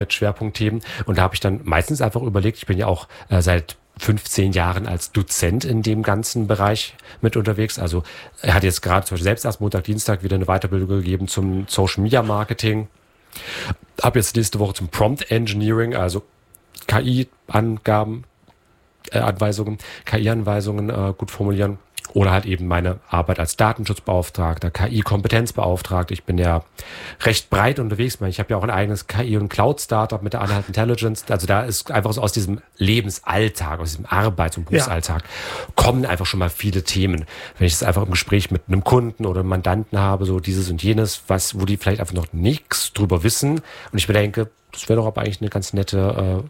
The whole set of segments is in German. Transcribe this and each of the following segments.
Schwerpunktthemen. Und da habe ich dann meistens einfach überlegt, ich bin ja auch seit 15 Jahren als Dozent in dem ganzen Bereich mit unterwegs. Also er hat jetzt gerade zum Beispiel selbst erst Montag, Dienstag wieder eine Weiterbildung gegeben zum Social Media Marketing. Habe jetzt nächste Woche zum Prompt Engineering, also KI-Angaben, Anweisungen, KI-Anweisungen gut formulieren. Oder halt eben meine Arbeit als Datenschutzbeauftragter, KI-Kompetenzbeauftragter. Ich bin ja recht breit unterwegs. Ich habe ja auch ein eigenes KI- und Cloud-Startup mit der Anhalt Intelligence. Also da ist einfach so aus diesem Lebensalltag, aus diesem Arbeits- und Berufsalltag kommen einfach schon mal viele Themen. Wenn ich es einfach im Gespräch mit einem Kunden oder einem Mandanten habe, so dieses und jenes, wo die vielleicht einfach noch nichts drüber wissen. Und ich mir denke, das wäre doch aber eigentlich eine ganz nette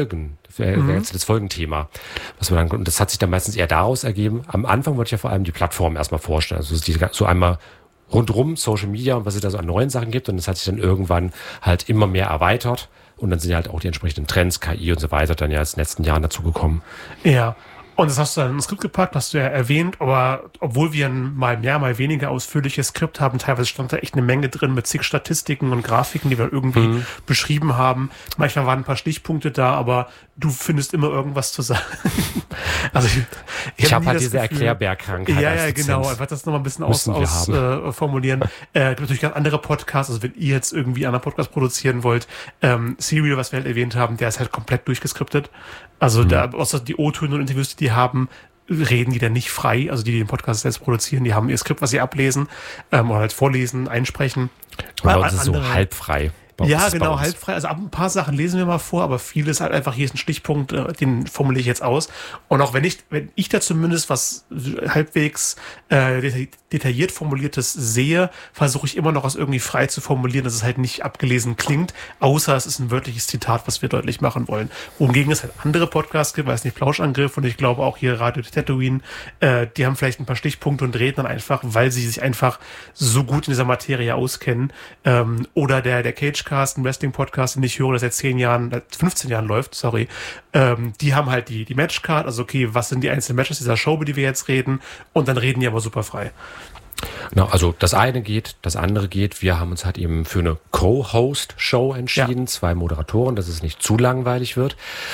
das Folgenthema. Und das hat sich dann meistens eher daraus ergeben. Am Anfang wollte ich ja vor allem die Plattform erstmal vorstellen. Also so einmal rundrum Social Media und was es da so an neuen Sachen gibt. Und das hat sich dann irgendwann halt immer mehr erweitert. Und dann sind ja halt auch die entsprechenden Trends, KI und so weiter, dann ja in den letzten Jahren dazugekommen. Ja. Und das hast du dann ins Skript gepackt, hast du ja erwähnt, aber obwohl wir ein mal mehr, mal weniger ausführliches Skript haben, teilweise stand da echt eine Menge drin mit zig Statistiken und Grafiken, die wir irgendwie beschrieben haben. Manchmal waren ein paar Stichpunkte da, aber du findest immer irgendwas zu sagen. Also ich habe halt diese Erklärbergkrankheit. Ja, genau. Einfach das nochmal ein bisschen ausformulieren. Gibt natürlich ganz andere Podcasts, also wenn ihr jetzt irgendwie einen anderen Podcast produzieren wollt, Serial, was wir halt erwähnt haben, der ist halt komplett durchgeskriptet. Also da, außer die O-Töne und Interviews, die haben, reden die dann nicht frei. Also die den Podcast selbst produzieren, die haben ihr Skript, was sie ablesen oder halt vorlesen, einsprechen. Und bei uns ist es so halbfrei. Ja, genau, halbfrei. Also ein paar Sachen lesen wir mal vor, aber vieles halt einfach, hier ist ein Stichpunkt, den formuliere ich jetzt aus. Und auch wenn ich da zumindest was halbwegs detailliert formuliertes sehe, versuche ich immer noch was irgendwie frei zu formulieren, dass es halt nicht abgelesen klingt, außer es ist ein wörtliches Zitat, was wir deutlich machen wollen. Wohingegen es halt andere Podcasts gibt, weiß nicht, Plauschangriff und ich glaube auch hier Radio Tatooine, die haben vielleicht ein paar Stichpunkte und reden dann einfach, weil sie sich einfach so gut in dieser Materie auskennen. Oder der Cagecast, ein Wrestling-Podcast, den ich höre, der seit 15 Jahren läuft, die haben halt die Matchcard, also okay, was sind die einzelnen Matches dieser Show, über die wir jetzt reden, und dann reden die aber super frei. Genau, also das eine geht, das andere geht. Wir haben uns halt eben für eine Co-Host-Show entschieden, 2 Moderatoren, dass es nicht zu langweilig wird,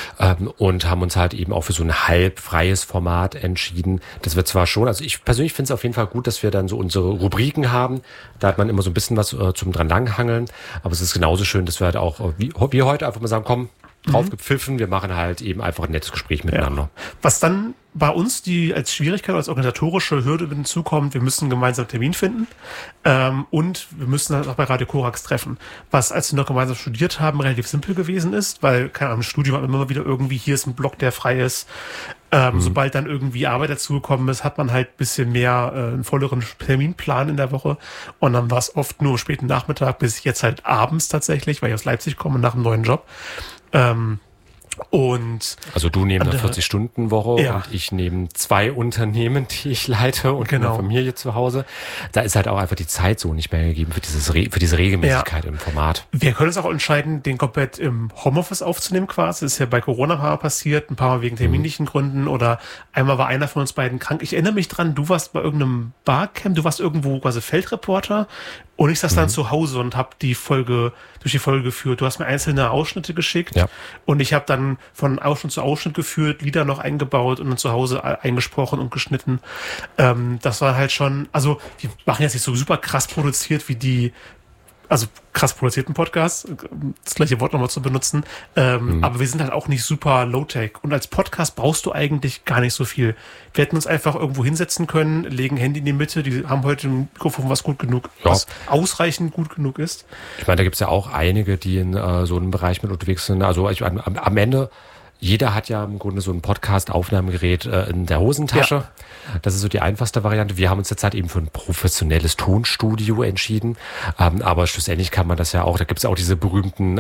und haben uns halt eben auch für so ein halb freies Format entschieden. Das wird zwar schon, also ich persönlich finde es auf jeden Fall gut, dass wir dann so unsere Rubriken haben. Da hat man immer so ein bisschen was zum dran langhangeln, aber es ist genauso schön, dass wir halt auch, wie heute, einfach mal sagen, komm, drauf gepfiffen, wir machen halt eben einfach ein nettes Gespräch miteinander. Ja. Was dann bei uns als Schwierigkeit, als organisatorische Hürde hinzukommt, wir müssen gemeinsam einen Termin finden und wir müssen halt auch bei Radio Korax treffen. Was, als wir noch gemeinsam studiert haben, relativ simpel gewesen ist, weil, keine Ahnung, im Studium hat man immer wieder irgendwie, hier ist ein Block, der frei ist. Sobald dann irgendwie Arbeit dazugekommen ist, hat man halt ein bisschen mehr einen volleren Terminplan in der Woche. Und dann war es oft nur am späten Nachmittag, bis jetzt halt abends tatsächlich, weil ich aus Leipzig komme nach einem neuen Job. Und also du neben einer 40-Stunden-Woche und ich neben 2 Unternehmen, die ich leite und eine Familie zu Hause. Da ist halt auch einfach die Zeit so nicht mehr gegeben für diese Regelmäßigkeit im Format. Wir können uns auch entscheiden, den komplett im Homeoffice aufzunehmen quasi. Das ist ja bei Corona mal passiert, ein paar Mal wegen terminlichen Gründen oder einmal war einer von uns beiden krank. Ich erinnere mich dran, du warst bei irgendeinem Barcamp, du warst irgendwo quasi Feldreporter. Und ich saß dann zu Hause und habe durch die Folge geführt. Du hast mir einzelne Ausschnitte geschickt und ich habe dann von Ausschnitt zu Ausschnitt geführt, Lieder noch eingebaut und dann zu Hause eingesprochen und geschnitten. Das war halt schon, also wir machen jetzt nicht so super krass produziert wie also krass produzierten Podcast, das gleiche Wort nochmal zu benutzen, aber wir sind halt auch nicht super low-tech und als Podcast brauchst du eigentlich gar nicht so viel. Wir hätten uns einfach irgendwo hinsetzen können, legen Handy in die Mitte, die haben heute ein Mikrofon, was gut genug, was ausreichend gut genug ist. Ich meine, da gibt's ja auch einige, die in so einem Bereich mit unterwegs sind, also am Ende, jeder hat ja im Grunde so ein Podcast-Aufnahmegerät in der Hosentasche. Ja. Das ist so die einfachste Variante. Wir haben uns jetzt halt eben für ein professionelles Tonstudio entschieden. Aber schlussendlich kann man das ja auch, da gibt es auch diese berühmten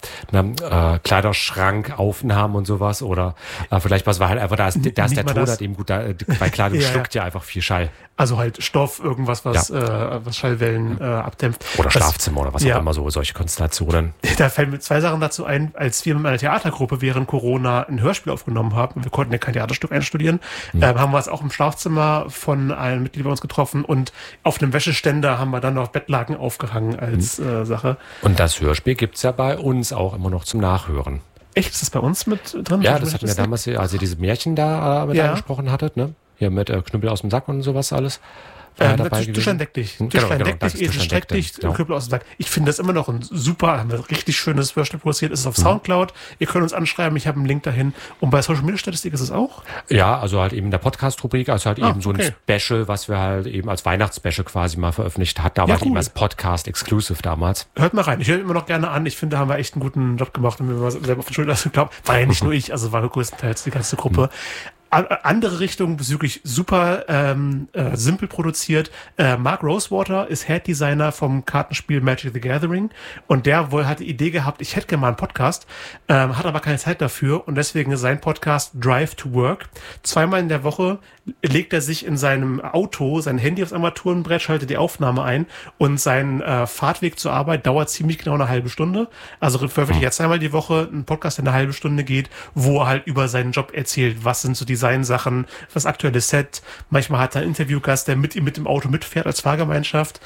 Kleiderschrank-Aufnahmen und sowas. Oder vielleicht was war halt einfach, da ist der Ton halt eben gut, bei Kleidung schluckt ja einfach viel Schall. Also halt Stoff, irgendwas, was Schallwellen abdämpft. Oder Schlafzimmer oder was auch immer, solche Konstellationen. Da fällen mir 2 Sachen dazu ein. Als wir mit meiner Theatergruppe während Corona mal ein Hörspiel aufgenommen haben. Wir konnten ja kein Theaterstück einstudieren. Haben wir es auch im Schlafzimmer von einem Mitglied bei uns getroffen und auf einem Wäscheständer haben wir dann noch Bettlaken aufgehangen als Sache. Und das Hörspiel gibt's ja bei uns auch immer noch zum Nachhören. Echt? Ist das bei uns mit drin? Ja, das hatten wir damals, als ihr diese Märchen da mit angesprochen hattet, ne? Hier mit Knüppel aus dem Sack und sowas alles. Tischlein deck dich. Tischlein deck dich, Esel streck dich, Knüppel aus dem Sack. Ich finde das immer noch ein super, haben wir richtig schönes Hörspiel produziert. Ist auf Soundcloud. Ihr könnt uns anschreiben, ich habe einen Link dahin. Und bei Social Media Statistik ist es auch? Ja, also halt eben in der Podcast-Rubrik, also halt eben so ein Special, was wir halt eben als Weihnachtsspecial quasi mal veröffentlicht hatten, aber halt eben als Podcast-Exclusive damals. Hört mal rein. Ich höre immer noch gerne an. Ich finde, da haben wir echt einen guten Job gemacht und mir selber auf den Schultern geklappt. War ja nicht nur ich, also war größtenteils die ganze Gruppe. Andere Richtung, wirklich super simpel produziert. Mark Rosewater ist Head Designer vom Kartenspiel Magic the Gathering und der hat die Idee gehabt, ich hätte gerne mal einen Podcast, hat aber keine Zeit dafür und deswegen sein Podcast Drive to Work. 2-mal in der Woche legt er sich in seinem Auto sein Handy aufs Armaturenbrett, schaltet die Aufnahme ein und sein Fahrtweg zur Arbeit dauert ziemlich genau eine halbe Stunde. Also veröffentlicht er 2-mal die Woche einen Podcast, der eine halbe Stunde geht, wo er halt über seinen Job erzählt, was sind so die Designsachen, das aktuelle Set. Manchmal hat er einen Interviewgast, der mit ihm mit dem Auto mitfährt als Fahrgemeinschaft.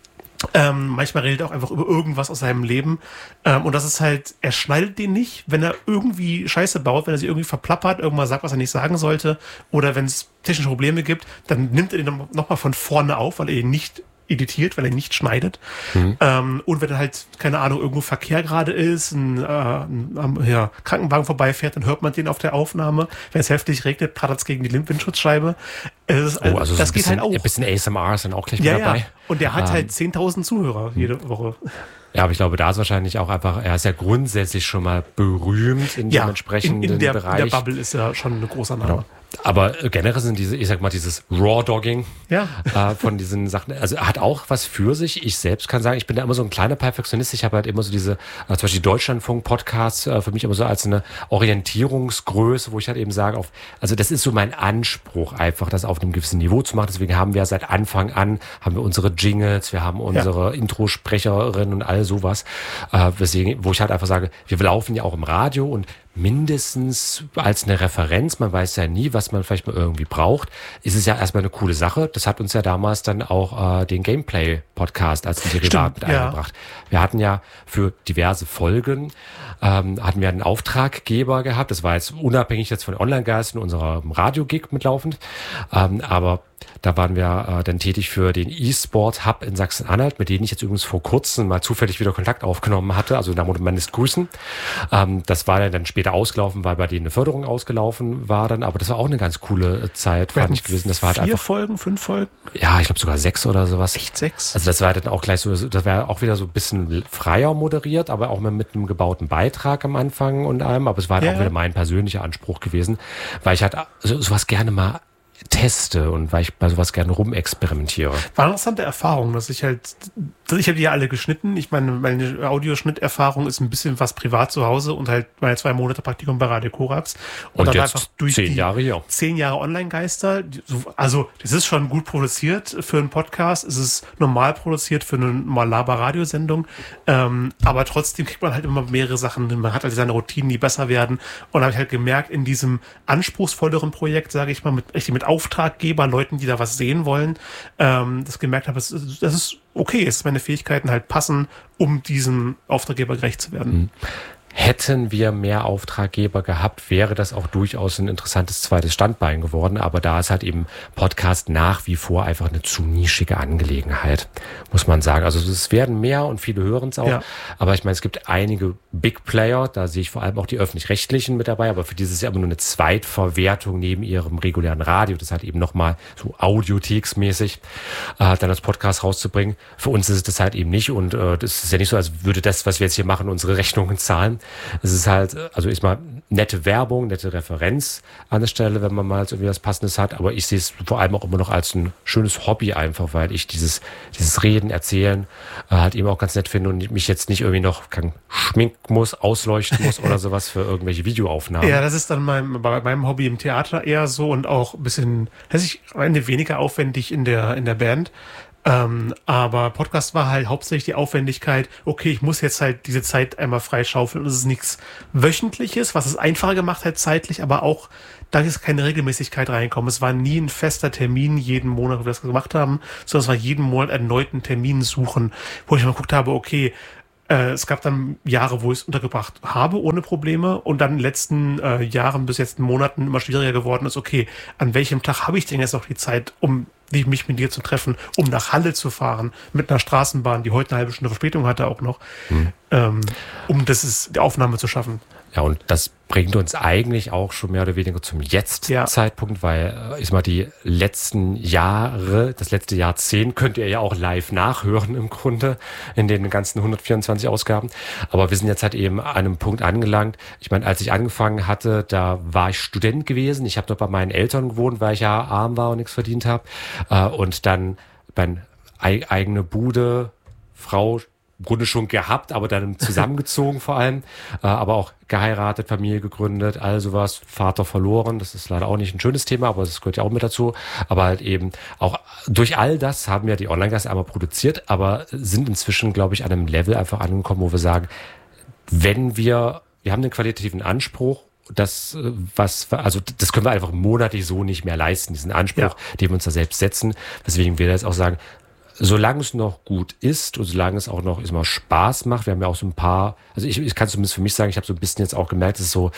Manchmal redet er auch einfach über irgendwas aus seinem Leben. Und das ist halt, er schneidet den nicht, wenn er irgendwie Scheiße baut, wenn er sich irgendwie verplappert, irgendwas sagt, was er nicht sagen sollte, oder wenn es technische Probleme gibt, dann nimmt er den nochmal von vorne auf, weil er ihn nicht editiert, weil er nicht schneidet. Und wenn dann halt, keine Ahnung, irgendwo Verkehr gerade ist, ein Krankenwagen vorbeifährt, dann hört man den auf der Aufnahme. Wenn es heftig regnet, prattert es gegen die Windschutzscheibe. Also das geht halt auch. Ein bisschen ASMR ist dann auch gleich mit dabei. Ja. Und der hat halt 10.000 Zuhörer jede Woche. Ja, aber ich glaube, da ist wahrscheinlich auch einfach, er ist ja grundsätzlich schon mal berühmt in dem entsprechenden Bereich. In der Bubble ist er schon ein großer Name. Genau. Aber generell sind diese, ich sag mal, dieses Raw-Dogging von diesen Sachen, also hat auch was für sich. Ich selbst kann sagen, ich bin da immer so ein kleiner Perfektionist. Ich habe halt immer so diese, zum Beispiel Deutschlandfunk-Podcasts für mich immer so als eine Orientierungsgröße, wo ich halt eben sage, also das ist so mein Anspruch einfach, das auf einem gewissen Niveau zu machen. Deswegen haben wir seit Anfang an, haben wir unsere Jingles, wir haben unsere Introsprecherin und all sowas. Wo ich halt einfach sage, wir laufen ja auch im Radio und mindestens als eine Referenz, man weiß ja nie, was man vielleicht mal irgendwie braucht, ist es ja erstmal eine coole Sache. Das hat uns ja damals dann auch den Gameplay-Podcast als Derivat mit eingebracht. Wir hatten ja für diverse Folgen, hatten wir einen Auftraggeber gehabt, das war jetzt unabhängig jetzt von Online-Geist und unserem Radio-Gig mitlaufend, aber da waren wir dann tätig für den E-Sport-Hub in Sachsen-Anhalt, mit denen ich jetzt übrigens vor kurzem mal zufällig wieder Kontakt aufgenommen hatte, also da man ist grüßen. Das war dann später ausgelaufen, weil bei denen eine Förderung ausgelaufen war dann, aber das war auch eine ganz coole Zeit, fand ich gewesen. Das war halt 4 Folgen, 5 Folgen? Ja, ich glaube sogar 6 oder sowas. Echt 6? Also das war dann auch gleich so, das war auch wieder so ein bisschen freier moderiert, aber auch mit einem gebauten Beitrag am Anfang und allem, aber es war halt auch wieder mein persönlicher Anspruch gewesen, weil ich halt sowas gerne mal teste und weil ich bei sowas gerne rumexperimentiere. War eine interessante Erfahrung, dass ich habe die ja alle geschnitten. Ich meine Audioschnitterfahrung ist ein bisschen was privat zu Hause und halt meine 2 Monate Praktikum bei Radio Korax. Und dann jetzt einfach durch 10 Jahre hier. 10 Jahre Online-Geister. Also, das ist schon gut produziert für einen Podcast. Es ist normal produziert für eine normal Laber-Radiosendung. Aber trotzdem kriegt man halt immer mehrere Sachen. Man hat halt seine Routinen, die besser werden. Und da habe ich halt gemerkt, in diesem anspruchsvolleren Projekt, sage ich mal, mit Auftraggeber, Leuten, die da was sehen wollen, das gemerkt habe, das ist okay, dass meine Fähigkeiten halt passen, um diesem Auftraggeber gerecht zu werden. Hätten wir mehr Auftraggeber gehabt, wäre das auch durchaus ein interessantes zweites Standbein geworden. Aber da ist halt eben Podcast nach wie vor einfach eine zu nischige Angelegenheit, muss man sagen. Also es werden mehr und viele hören es auch. Ja. Aber ich meine, es gibt einige Big Player, da sehe ich vor allem auch die Öffentlich-Rechtlichen mit dabei. Aber für dieses Jahr immer nur eine Zweitverwertung neben ihrem regulären Radio. Das halt eben nochmal so Audiotheksmäßig dann als Podcast rauszubringen. Für uns ist es das halt eben nicht. Und das ist ja nicht so, als würde das, was wir jetzt hier machen, unsere Rechnungen zahlen. Es ist halt, also ist mal nette Werbung, nette Referenz an der Stelle, wenn man mal irgendwie was Passendes hat. Aber ich sehe es vor allem auch immer noch als ein schönes Hobby einfach, weil ich dieses Reden, Erzählen halt eben auch ganz nett finde und mich jetzt nicht irgendwie noch schminken muss, ausleuchten muss oder sowas für irgendwelche Videoaufnahmen. Ja, das ist dann bei meinem Hobby im Theater eher so und auch ein bisschen, am Ende weniger aufwendig in der Band. Aber Podcast war halt hauptsächlich die Aufwendigkeit, okay, ich muss jetzt halt diese Zeit einmal freischaufeln. Und es ist nichts Wöchentliches, was es einfacher gemacht hat zeitlich, aber auch, da ist keine Regelmäßigkeit reinkommen. Es war nie ein fester Termin jeden Monat, wo wir das gemacht haben, sondern es war jeden Monat erneuten Termin suchen, wo ich mal geguckt habe, okay, es gab dann Jahre, wo ich es untergebracht habe, ohne Probleme. Und dann in den letzten Jahren bis jetzt Monaten immer schwieriger geworden ist, okay, an welchem Tag habe ich denn jetzt noch die Zeit, um mich mit dir zu treffen, um nach Halle zu fahren, mit einer Straßenbahn, die heute eine halbe Stunde Verspätung hatte auch noch, um die Aufnahme zu schaffen. Ja, und das bringt uns eigentlich auch schon mehr oder weniger zum Jetzt-Zeitpunkt, weil ich sag mal, die letzten Jahre, das letzte Jahrzehnt könnt ihr ja auch live nachhören im Grunde in den ganzen 124 Ausgaben. Aber wir sind jetzt halt eben an einem Punkt angelangt. Ich meine, als ich angefangen hatte, da war ich Student gewesen. Ich habe dort bei meinen Eltern gewohnt, weil ich ja arm war und nichts verdient habe. Und dann meine eigene Bude, Frau, im Grunde schon gehabt, aber dann zusammengezogen vor allem, aber auch geheiratet, Familie gegründet, all sowas, Vater verloren, das ist leider auch nicht ein schönes Thema, aber das gehört ja auch mit dazu, aber halt eben auch durch all das haben wir die Online-Geister einmal produziert, aber sind inzwischen, glaube ich, an einem Level einfach angekommen, wo wir sagen, wenn wir haben den qualitativen Anspruch, das können wir einfach monatlich so nicht mehr leisten, diesen Anspruch, den wir uns da selbst setzen, weswegen wir jetzt auch sagen, solange es noch gut ist und solange es auch noch Spaß macht, wir haben ja auch so ein paar, also ich kann zumindest für mich sagen, ich habe so ein bisschen jetzt auch gemerkt, es ist so,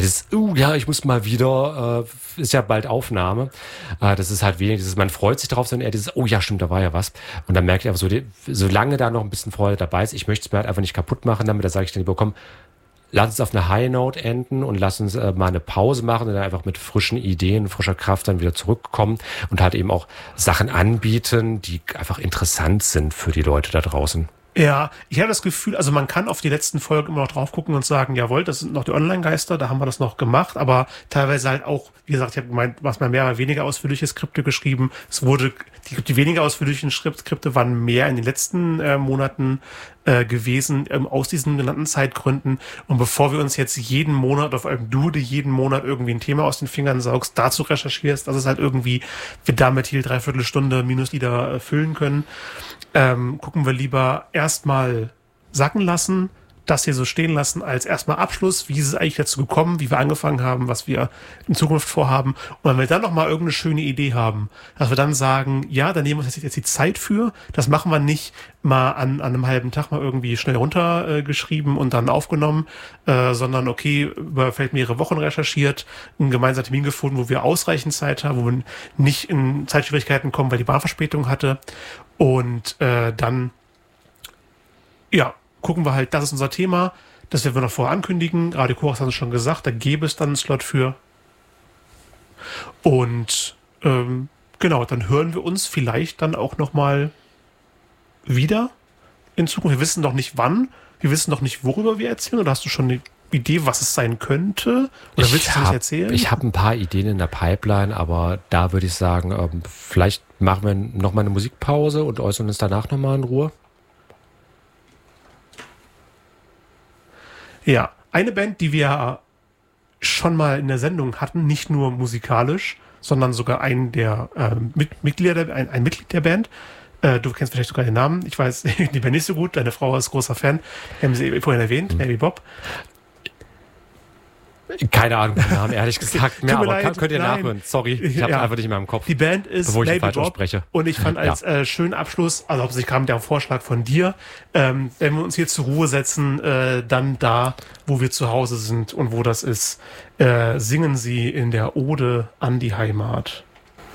ich muss mal wieder, ist ja bald Aufnahme, das ist halt wenig, man freut sich darauf, sondern eher dieses, stimmt, da war ja was. Und dann merke ich einfach so, solange da noch ein bisschen Freude dabei ist, ich möchte es mir halt einfach nicht kaputt machen, damit da sage ich dann lieber, komm, lass uns auf eine High Note enden und lass uns mal eine Pause machen und dann einfach mit frischen Ideen, frischer Kraft dann wieder zurückkommen und halt eben auch Sachen anbieten, die einfach interessant sind für die Leute da draußen. Ja, ich habe das Gefühl, also man kann auf die letzten Folgen immer noch drauf gucken und sagen, jawohl, das sind noch die Online-Geister, da haben wir das noch gemacht, aber teilweise halt auch, wie gesagt, ich habe gemeint, was mal mehr oder weniger ausführliche Skripte geschrieben. Es wurde, die weniger ausführlichen Skripte waren mehr in den letzten Monaten gewesen, aus diesen genannten Zeitgründen. Und bevor wir uns jetzt jeden Monat auf einem Dude jeden Monat irgendwie ein Thema aus den Fingern saugst, dazu recherchierst, dass es halt irgendwie wir damit hier 3/4 Stunde minus wieder füllen können, gucken wir lieber erstmal sacken lassen, das hier so stehen lassen als erstmal Abschluss, wie ist es eigentlich dazu gekommen, wie wir angefangen haben, was wir in Zukunft vorhaben. Und wenn wir dann nochmal irgendeine schöne Idee haben, dass wir dann sagen, ja, dann nehmen wir uns jetzt die Zeit für, das machen wir nicht mal an einem halben Tag mal irgendwie schnell runtergeschrieben und dann aufgenommen, sondern okay, über vielleicht mehrere Wochen recherchiert, einen gemeinsamen Termin gefunden, wo wir ausreichend Zeit haben, wo wir nicht in Zeitschwierigkeiten kommen, weil die Bahnverspätung hatte. Und dann, gucken wir halt, das ist unser Thema, das werden wir noch vorher ankündigen. Radio Korax hat es schon gesagt, da gäbe es dann einen Slot für. Und genau, dann hören wir uns vielleicht dann auch nochmal wieder in Zukunft. Wir wissen noch nicht wann, wir wissen noch nicht, worüber wir erzählen. Oder hast du schon eine Idee, was es sein könnte? Oder willst du nicht erzählen? Ich habe ein paar Ideen in der Pipeline, aber da würde ich sagen, vielleicht machen wir nochmal eine Musikpause und äußern uns danach nochmal in Ruhe. Ja, eine Band, die wir schon mal in der Sendung hatten, nicht nur musikalisch, sondern sogar ein Mitglied der Band. Du kennst vielleicht sogar den Namen. Ich weiß die Band nicht so gut. Deine Frau ist großer Fan. Wir haben sie vorhin erwähnt, Baby Bob. Keine Ahnung, den Namen, ehrlich gesagt mehr, aber könnt ihr nachhören. Sorry, ich habe einfach nicht mehr im Kopf. Die Band ist Baby Bob ausspreche. Und ich fand als schönen Abschluss, also hauptsächlich kam der Vorschlag von dir, wenn wir uns hier zur Ruhe setzen, dann da, wo wir zu Hause sind und wo das ist, singen sie in der Ode an die Heimat.